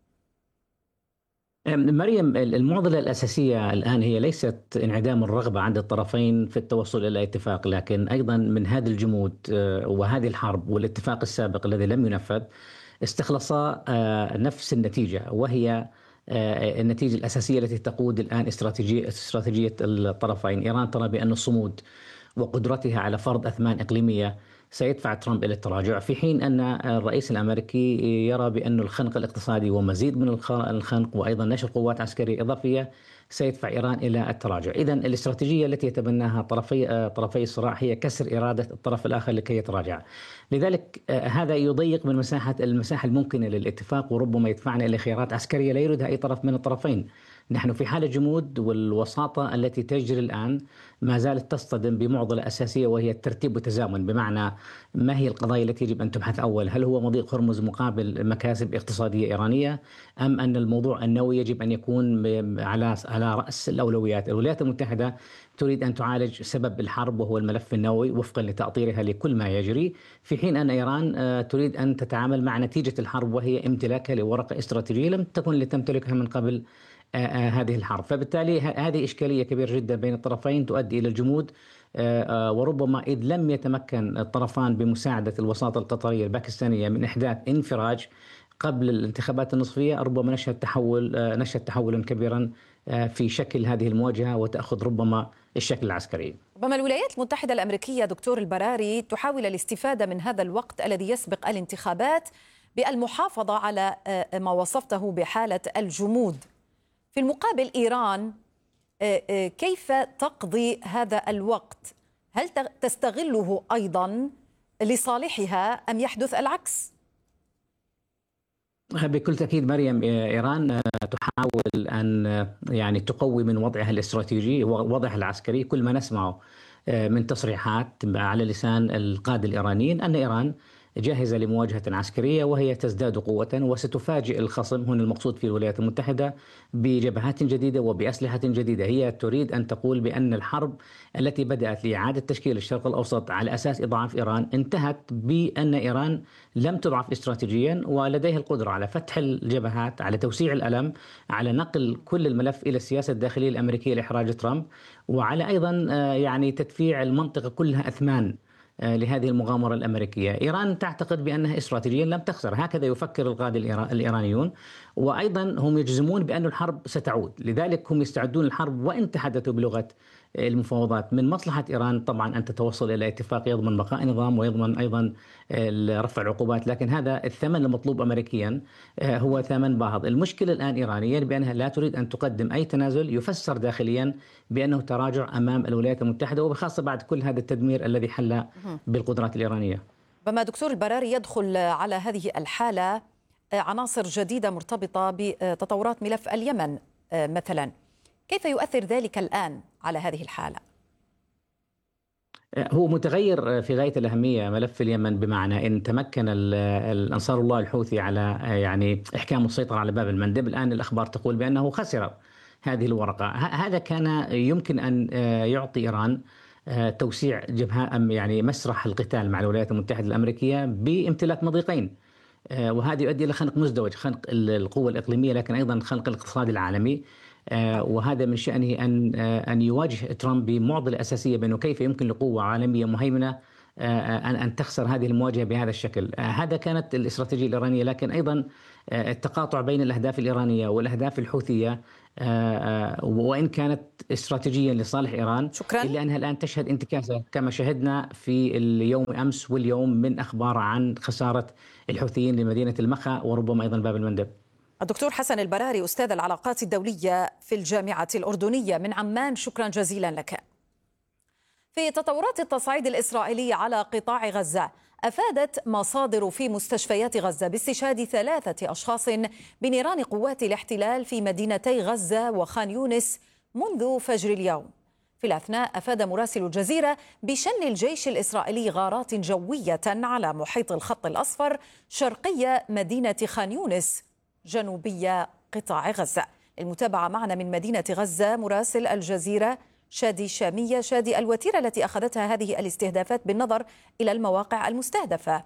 مريم، المعضلة الأساسية الآن هي ليست انعدام الرغبة عند الطرفين في التوصل إلى اتفاق، لكن أيضا من هذا الجمود وهذه الحرب والاتفاق السابق الذي لم ينفذ استخلصا نفس النتيجة، وهي النتيجة الأساسية التي تقود الآن استراتيجية استراتيجية الطرفين. إيران ترى بأن الصمود وقدرتها على فرض أثمان إقليمية سيدفع ترامب إلى التراجع، في حين أن الرئيس الأمريكي يرى بأن الخنق الاقتصادي ومزيد من الخنق وأيضا نشر قوات عسكرية إضافية سيدفع إيران إلى التراجع. إذن الاستراتيجية التي يتبناها طرفي طرفي الصراع هي كسر إرادة الطرف الآخر لكي يتراجع. لذلك هذا يضيق من مساحة المساحة الممكنة للاتفاق، وربما يدفعنا إلى خيارات عسكرية لا يريدها أي طرف من الطرفين. نحن في حالة جمود، والوساطة التي تجري الآن ما زالت تصطدم بمعضلة أساسية وهي الترتيب والتزامن، بمعنى ما هي القضايا التي يجب أن تبحث أول؟ هل هو مضيق هرمز مقابل مكاسب اقتصادية إيرانية، أم أن الموضوع النووي يجب أن يكون على على رأس الأولويات؟ الولايات المتحدة تريد أن تعالج سبب الحرب وهو الملف النووي وفقا لتأطيرها لكل ما يجري، في حين أن إيران تريد أن تتعامل مع نتيجة الحرب وهي امتلاكها لورقة استراتيجية لم تكن لتمتلكها من قبل آه آه هذه الحرب. فبالتالي هذه إشكالية كبيرة جدا بين الطرفين تؤدي إلى الجمود، آه آه وربما إذ لم يتمكن الطرفان بمساعدة الوساطة القطرية الباكستانية من إحداث انفراج قبل الانتخابات النصفية، ربما نشهد تحول آه نشهد تحولا كبيرا آه في شكل هذه المواجهة وتأخذ ربما الشكل العسكري. ربما الولايات المتحدة الأمريكية دكتور البراري تحاول الاستفادة من هذا الوقت الذي يسبق الانتخابات بالمحافظة على آه ما وصفته بحالة الجمود. في المقابل إيران كيف تقضي هذا الوقت هل تستغله أيضا لصالحها أم يحدث العكس؟ بكل تأكيد مريم، إيران تحاول أن يعني تقوي من وضعها الاستراتيجي ووضعها العسكري. كل ما نسمعه من تصريحات على لسان القادة الإيرانيين أن إيران جاهزة لمواجهة عسكرية وهي تزداد قوة وستفاجئ الخصم، هنا المقصود في الولايات المتحدة، بجبهات جديدة وبأسلحة جديدة. هي تريد أن تقول بأن الحرب التي بدأت لإعادة تشكيل الشرق الأوسط على أساس إضعاف إيران انتهت بأن إيران لم تضعف استراتيجيا ولديها القدرة على فتح الجبهات، على توسيع الألم، على نقل كل الملف إلى السياسة الداخلية الأمريكية لإحراج ترامب، وعلى أيضا يعني تدفيع المنطقة كلها أثمان لهذه المغامرة الأمريكية. إيران تعتقد بأنها استراتيجيا لم تخسر، هكذا يفكر القادة الإيرانيون، وأيضا هم يجزمون بأن الحرب ستعود، لذلك هم يستعدون للحرب وإن تحدثوا بلغة المفاوضات. من مصلحة إيران طبعا أن تتوصل إلى اتفاق يضمن بقاء نظام ويضمن أيضا رفع العقوبات، لكن هذا الثمن المطلوب أمريكيا هو ثمن باهظ. المشكلة الآن إيرانيا بأنها لا تريد أن تقدم أي تنازل يفسر داخليا بأنه تراجع أمام الولايات المتحدة، وبخاصة بعد كل هذا التدمير الذي حل بالقدرات الإيرانية. بما دكتور البراري يدخل على هذه الحالة عناصر جديدة مرتبطة بتطورات ملف اليمن مثلا، كيف يؤثر ذلك الآن على هذه الحالة؟ هو متغير في غاية الأهمية ملف اليمن، بمعنى أن تمكن الأنصار الله الحوثي على يعني إحكام السيطرة على باب المندب. الآن الأخبار تقول بأنه خسر هذه الورقة. هذا كان يمكن أن يعطي إيران توسيع جبهة يعني مسرح القتال مع الولايات المتحدة الأمريكية بامتلاك مضيقين، وهذا يؤدي إلى خنق مزدوج، خنق القوة الإقليمية لكن أيضا خنق الاقتصاد العالمي. وهذا من شأنه أن أن يواجه ترامب بمعضلة أساسية بأنه كيف يمكن لقوة عالمية مهيمنة أن أن تخسر هذه المواجهة بهذا الشكل. هذا كانت الاستراتيجية الإيرانية، لكن أيضا التقاطع بين الأهداف الإيرانية والأهداف الحوثية وإن كانت استراتيجيا لصالح إيران، شكرا. إلا أنها الآن تشهد انتكاسة كما شهدنا في اليوم أمس واليوم من أخبار عن خسارة الحوثيين لمدينة المخا وربما أيضا باب المندب. الدكتور حسن البراري، أستاذ العلاقات الدولية في الجامعة الأردنية من عمان، شكرا جزيلا لك. في تطورات التصعيد الإسرائيلي على قطاع غزة، أفادت مصادر في مستشفيات غزة باستشهاد ثلاثة أشخاص بنيران قوات الاحتلال في مدينتي غزة وخان يونس منذ فجر اليوم. في الأثناء أفاد مراسل الجزيرة بشن الجيش الإسرائيلي غارات جوية على محيط الخط الأصفر شرقي مدينة خان يونس جنوبية قطاع غزة. المتابعة معنا من مدينة غزة مراسل الجزيرة شادي شامية. شادي، الوتيرة التي أخذتها هذه الاستهدافات بالنظر إلى المواقع المستهدفة؟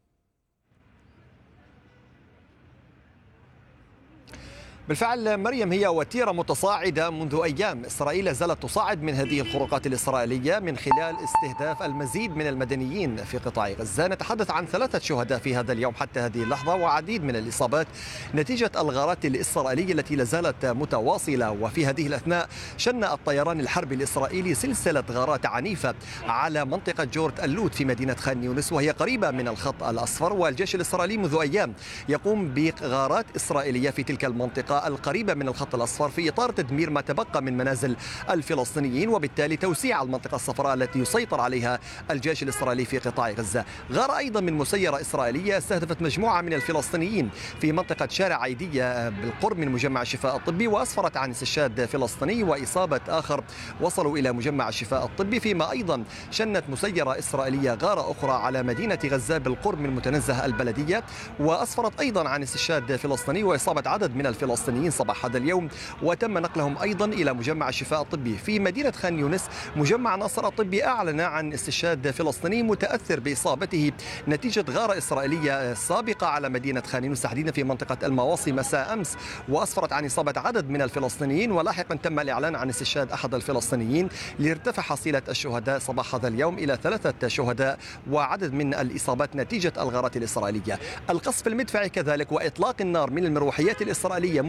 بالفعل مريم، هي وتيرة متصاعدة منذ أيام. إسرائيل زالت تصاعد من هذه الخروقات الإسرائيلية من خلال استهداف المزيد من المدنيين في قطاع غزة. نتحدث عن ثلاثة شهداء في هذا اليوم حتى هذه اللحظة، وعديد من الإصابات نتيجة الغارات الإسرائيلية التي لازالت متواصلة. وفي هذه الأثناء شن الطيران الحربي الإسرائيلي سلسلة غارات عنيفة على منطقة جورت اللوت في مدينة خان يونس، وهي قريبة من الخط الأصفر. والجيش الإسرائيلي منذ أيام يقوم بغارات إسرائيلية في تلك المنطقة القريبة من الخط الأصفر في إطار تدمير ما تبقى من منازل الفلسطينيين، وبالتالي توسيع المنطقة الصفراء التي يسيطر عليها الجيش الإسرائيلي في قطاع غزة. غارة أيضا من مسيرة إسرائيلية استهدفت مجموعة من الفلسطينيين في منطقة شارع عيدية بالقرب من مجمع الشفاء الطبي، وأسفرت عن استشهاد فلسطيني وإصابة آخر وصلوا إلى مجمع الشفاء الطبي. فيما أيضا شنت مسيرة إسرائيلية غارة أخرى على مدينة غزة بالقرب من متنزه البلدية، وأسفرت أيضا عن استشهاد فلسطيني وإصابة عدد من الفلسطينيين صباح هذا اليوم، وتم نقلهم أيضا إلى مجمع الشفاء الطبي. في مدينة خان يونس مجمع ناصر الطبي أعلن عن استشهاد فلسطيني متأثر بإصابته نتيجة غارة إسرائيلية سابقة على مدينة خان يونس تحديدا في منطقة المواصي مساء أمس، وأسفرت عن إصابة عدد من الفلسطينيين. ولاحقا تم الإعلان عن استشهاد أحد الفلسطينيين ليرتفع حصيلة الشهداء صباح هذا اليوم إلى ثلاثة شهداء وعدد من الإصابات نتيجة الغارات الإسرائيلية. القصف المدفعي كذلك وإطلاق النار من المروحيات الإسرائيلية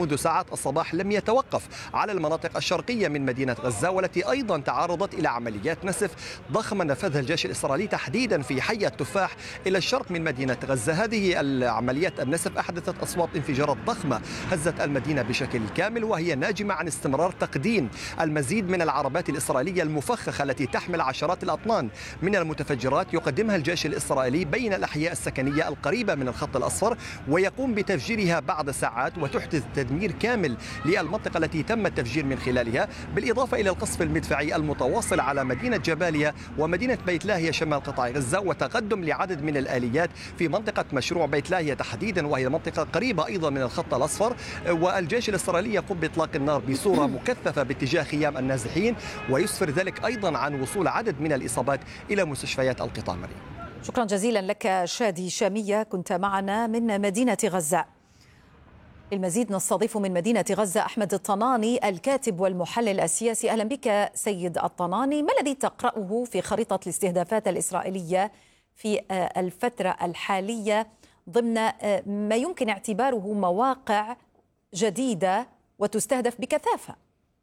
منذ ساعات الصباح لم يتوقف على المناطق الشرقية من مدينة غزة، والتي أيضا تعرضت إلى عمليات نسف ضخمة نفذها الجيش الإسرائيلي تحديدا في حي التفاح إلى الشرق من مدينة غزة. هذه العمليات النسف أحدثت أصوات انفجارات ضخمة هزت المدينة بشكل كامل، وهي ناجمة عن استمرار تقديم المزيد من العربات الإسرائيلية المفخخة التي تحمل عشرات الأطنان من المتفجرات يقدمها الجيش الإسرائيلي بين الأحياء السكنية القريبة من الخط الأصفر، ويقوم بتفجيرها بعد ساعات وتحدث تدمير كامل للمنطقة التي تم التفجير من خلالها، بالإضافة إلى القصف المدفعي المتواصل على مدينة جباليا ومدينة بيت لاهيا شمال قطاع غزة، وتقدم لعدد من الآليات في منطقة مشروع بيت لاهيا تحديدا، وهي منطقة قريبة أيضا من الخط الأصفر. والجيش الإسرائيلي يقوم بإطلاق النار بصورة مكثفة باتجاه خيام النازحين، ويسفر ذلك أيضا عن وصول عدد من الإصابات إلى مستشفيات القطاع. مريم، شكرا جزيلا لك شادي شامية، كنت معنا من مدينة غزة. المزيد نستضيف من مدينة غزة أحمد الطناني الكاتب والمحلل السياسي. أهلا بك سيد الطناني، ما الذي تقرأه في خريطة الاستهدافات الإسرائيلية في الفترة الحالية ضمن ما يمكن اعتباره مواقع جديدة وتستهدف بكثافة؟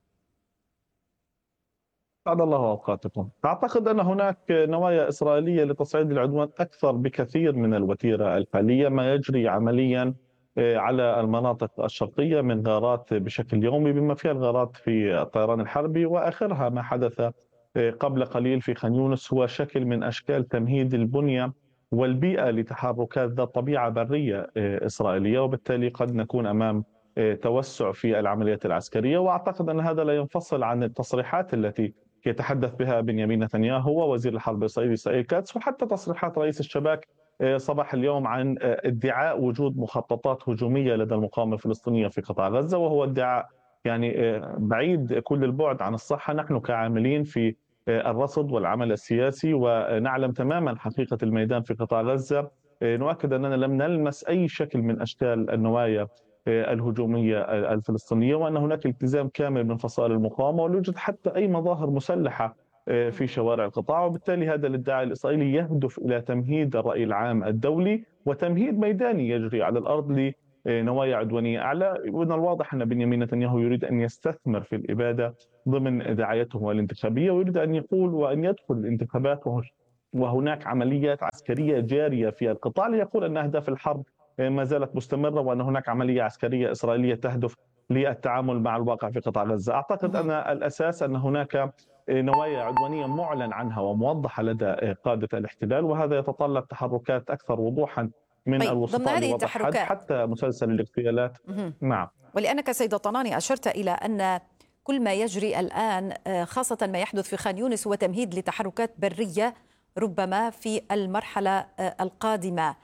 سعد الله أوقاتكم. أعتقد أن هناك نوايا إسرائيلية لتصعيد العدوان أكثر بكثير من الوتيرة الحالية. ما يجري عمليا على المناطق الشرقية من غارات بشكل يومي، بما فيها الغارات في الطيران الحربي، وآخرها ما حدث قبل قليل في خان يونس هو شكل من أشكال تمهيد البنية والبيئة لتحركات ذات طبيعة برية إسرائيلية، وبالتالي قد نكون أمام توسع في العمليات العسكرية. وأعتقد أن هذا لا ينفصل عن التصريحات التي يتحدث بها بنيامين نتنياهو ووزير الحرب الإسرائيلي إسرائيل كاتس، وحتى تصريحات رئيس الشباك صباح اليوم عن ادعاء وجود مخططات هجومية لدى المقاومة الفلسطينية في قطاع غزة، وهو ادعاء يعني بعيد كل البعد عن الصحة. نحن كعاملين في الرصد والعمل السياسي ونعلم تماما حقيقة الميدان في قطاع غزة، نؤكد أننا لم نلمس أي شكل من أشكال النوايا الهجومية الفلسطينية، وأن هناك التزام كامل من فصائل المقاومة، ولا يوجد حتى أي مظاهر مسلحة في شوارع القطاع. وبالتالي هذا الادعاء الإسرائيلي يهدف إلى تمهيد الرأي العام الدولي وتمهيد ميداني يجري على الأرض لنوايا عدوانية أعلى. ومن الواضح أن بنيامين نتنياهو يريد أن يستثمر في الإبادة ضمن دعايته الانتخابية، ويريد أن يقول وأن يدخل الانتخابات وهناك عمليات عسكرية جارية في القطاع، ليقول أن أهداف الحرب ما زالت مستمرة وأن هناك عملية عسكرية إسرائيلية تهدف للتعامل مع الواقع في قطاع غزة. أعتقد أن الأساس أن هناك نوايا عدوانية معلن عنها وموضحة لدى قادة الاحتلال، وهذا يتطلب تحركات أكثر وضوحا من طيب الوسطاء لوضع حد حتى مسلسل الاغتيالات. نعم. ولأنك سيد الطناني أشرت إلى أن كل ما يجري الآن خاصة ما يحدث في خان يونس هو تمهيد لتحركات برية ربما في المرحلة القادمة،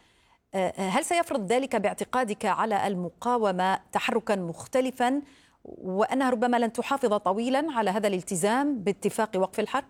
هل سيفرض ذلك باعتقادك على المقاومة تحركا مختلفا وأنها ربما لن تحافظ طويلا على هذا الالتزام باتفاق وقف الحرب؟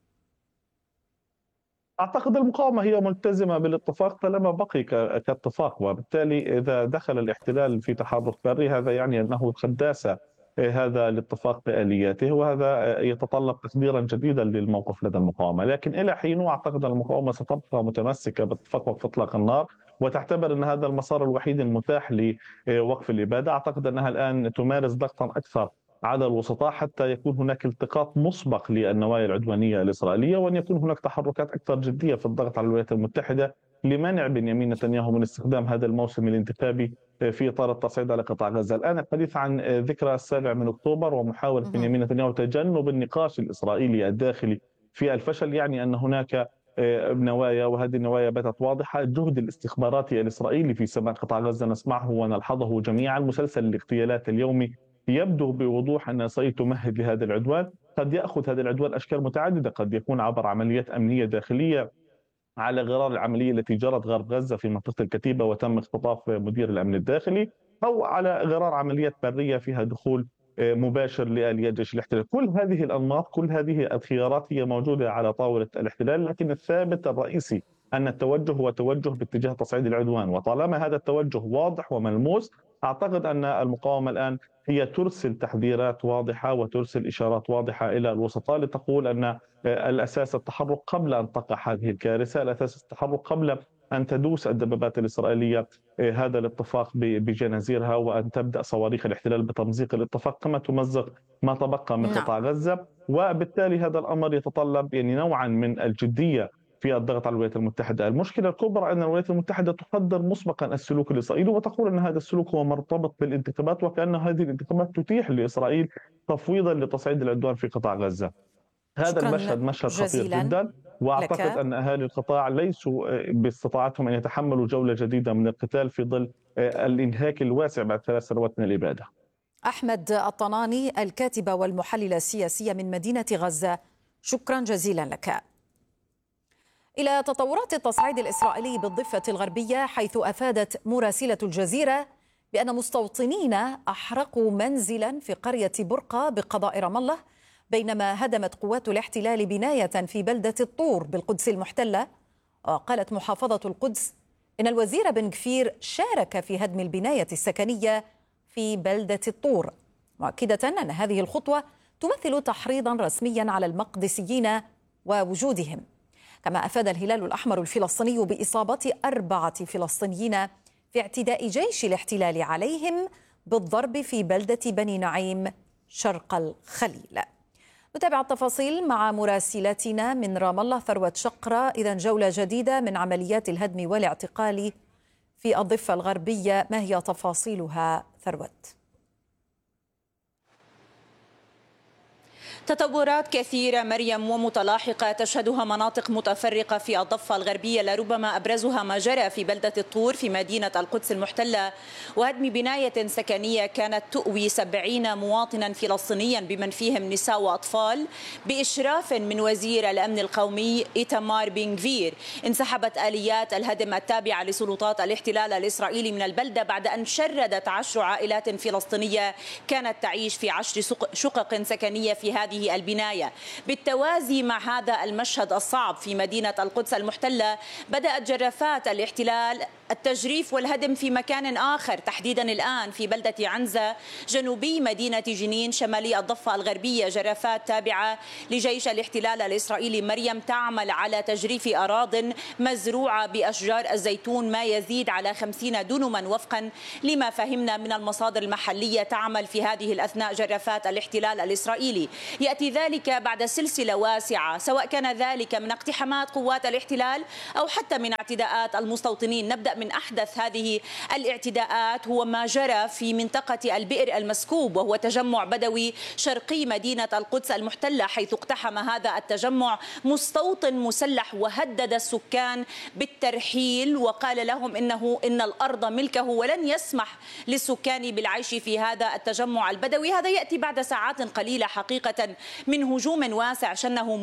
أعتقد المقاومة هي ملتزمة بالاتفاق طالما بقي كاتفاق، وبالتالي إذا دخل الاحتلال في تحرك بري هذا يعني أنه قد داس هذا الاتفاق بآلياته، وهذا يتطلب تقديرا جديدا للموقف لدى المقاومة. لكن إلى حين أعتقد المقاومة ستبقى متمسكة باتفاق وقف إطلاق النار، وتعتبر أن هذا المسار الوحيد المتاح لوقف الإبادة. أعتقد أنها الآن تمارس ضغطا أكثر على الوسطاء حتى يكون هناك التقاط مسبق للنوايا العدوانية الإسرائيلية، وأن يكون هناك تحركات أكثر جدية في الضغط على الولايات المتحدة لمنع بنيامين نتنياهو من استخدام هذا الموسم الانتخابي في إطار التصعيد على قطاع غزة. الآن الحديث عن ذكرى السابع من أكتوبر ومحاولة بنيامين نتنياهو تجنب النقاش الإسرائيلي الداخلي في الفشل يعني أن هناك نوايا، وهذه النوايا باتت واضحة. الجهد الاستخباراتي الإسرائيلي في سماء قطاع غزة نسمعه ونلحظه جميعا. مسلسل الاغتيالات اليومي يبدو بوضوح أن إسرائيل تمهد لهذا العدوان. قد يأخذ هذا العدوان أشكال متعددة، قد يكون عبر عمليات أمنية داخلية على غرار العملية التي جرت غرب غزة في منطقة الكتيبة وتم اختطاف مدير الأمن الداخلي، أو على غرار عمليات برية فيها دخول مباشر لآليات جيش الاحتلال. كل هذه الأنماط، كل هذه الخيارات هي موجودة على طاولة الاحتلال، لكن الثابت الرئيسي أن التوجه هو توجه باتجاه تصعيد العدوان. وطالما هذا التوجه واضح وملموس، أعتقد أن المقاومة الآن هي ترسل تحذيرات واضحة وترسل إشارات واضحة إلى الوسطاء لتقول أن الأساس التحرك قبل أن تقع هذه الكارثة، الأساس التحرك قبل أن تدوس الدبابات الإسرائيلية هذا الاتفاق بجنازيرها، وأن تبدأ صواريخ الاحتلال بتمزيق الاتفاق كما تمزق ما تبقى من قطاع غزة. وبالتالي هذا الأمر يتطلب يعني نوعا من الجدية في الضغط على الولايات المتحدة. المشكلة الكبرى أن الولايات المتحدة تقدر مسبقا السلوك الإسرائيلي وتقول أن هذا السلوك هو مرتبط بالانتخابات، وكأن هذه الانتخابات تتيح لإسرائيل تفويضا لتصعيد العدوان في قطاع غزة. هذا المشهد مشهد خطير جدا، واعتقد لك. ان اهالي القطاع ليسوا باستطاعتهم ان يتحملوا جوله جديده من القتال في ظل الانهاك الواسع بعد ثلاث سنوات من الاباده. احمد الطناني الكاتب والمحلل السياسي من مدينه غزه، شكرا جزيلا لك. الى تطورات التصعيد الاسرائيلي بالضفه الغربيه، حيث افادت مراسله الجزيره بان مستوطنين احرقوا منزلا في قريه برقه بقضاء رام الله، بينما هدمت قوات الاحتلال بناية في بلدة الطور بالقدس المحتلة. وقالت محافظة القدس إن الوزير بن غفير شارك في هدم البناية السكنية في بلدة الطور، مؤكدة أن هذه الخطوة تمثل تحريضا رسميا على المقدسيين ووجودهم. كما أفاد الهلال الأحمر الفلسطيني بإصابة أربعة فلسطينيين في اعتداء جيش الاحتلال عليهم بالضرب في بلدة بني نعيم شرق الخليل. نتابع التفاصيل مع مراسلتنا من رام الله ثروت شقرة. إذن جولة جديدة من عمليات الهدم والاعتقال في الضفة الغربية، ما هي تفاصيلها ثروت؟ تطورات كثيرة مريم ومتلاحقة تشهدها مناطق متفرقة في الضفة الغربية، لربما أبرزها ما جرى في بلدة الطور في مدينة القدس المحتلة، وهدم بناية سكنية كانت تؤوي سبعين مواطنا فلسطينيا بمن فيهم نساء وأطفال بإشراف من وزير الأمن القومي إيتمار بن غفير. انسحبت آليات الهدم التابعة لسلطات الاحتلال الإسرائيلي من البلدة بعد أن شردت عشر عائلات فلسطينية كانت تعيش في عشر شقق سكنية في هذه البناية. بالتوازي مع هذا المشهد الصعب في مدينة القدس المحتلة، بدأت جرافات الاحتلال التجريف والهدم في مكان آخر، تحديدا الآن في بلدة عنزة جنوبي مدينة جنين شمالي الضفة الغربية. جرافات تابعة لجيش الاحتلال الإسرائيلي مريم تعمل على تجريف أراضٍ مزروعة بأشجار الزيتون ما يزيد على خمسين دنما، وفقا لما فهمنا من المصادر المحلية. تعمل في هذه الأثناء جرافات الاحتلال الإسرائيلي. يأتي ذلك بعد سلسلة واسعة، سواء كان ذلك من اقتحامات قوات الاحتلال أو حتى من اعتداءات المستوطنين. نبدأ من أحدث هذه الاعتداءات هو ما جرى في منطقة البئر المسكوب، وهو تجمع بدوي شرقي مدينة القدس المحتلة، حيث اقتحم هذا التجمع مستوطن مسلح وهدد السكان بالترحيل، وقال لهم إنه إن الأرض ملكه ولن يسمح للسكان بالعيش في هذا التجمع البدوي. هذا يأتي بعد ساعات قليلة حقيقة من هجوم واسع شنه